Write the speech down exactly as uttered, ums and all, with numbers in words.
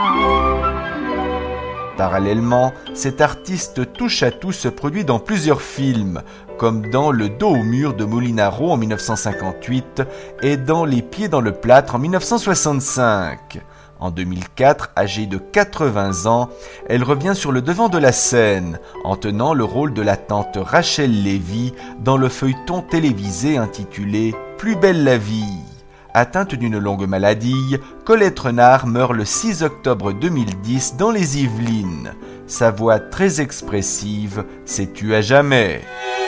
Parallèlement, cet artiste touche-à-tout se produit dans plusieurs films, comme dans Le dos au mur de Molinaro en mille neuf cent cinquante-huit et dans Les pieds dans le plâtre en mille neuf cent soixante-cinq. En deux mille quatre, âgée de quatre-vingts ans, elle revient sur le devant de la scène en tenant le rôle de la tante Rachel Lévy dans le feuilleton télévisé intitulé « Plus belle la vie ». Atteinte d'une longue maladie, Colette Renard meurt le six octobre deux mille dix dans les Yvelines. Sa voix très expressive s'est tue à jamais.